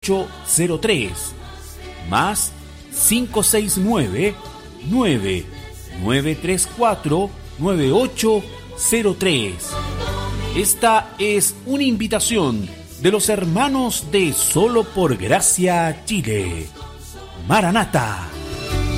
9803 más 569-9934-9803. Esta es una invitación de los hermanos de Solo por Gracia Chile. Maranata.